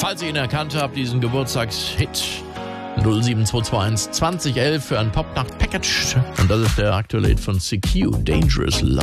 Falls ihr ihn erkannt habt, diesen Geburtstagshit 07221 2011 für ein Popnacht-Package. Und das ist der aktuelle Hit von CQ, Dangerous Love.